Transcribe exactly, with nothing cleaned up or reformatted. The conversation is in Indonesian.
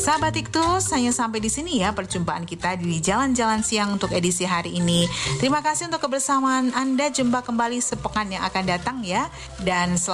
Sahabat Iktus, hanya sampai di sini ya perjumpaan kita di Jalan-Jalan Siang untuk edisi hari ini. Terima kasih untuk kebersamaan Anda. Jumpa kembali sepekan yang akan datang ya. Dan selamat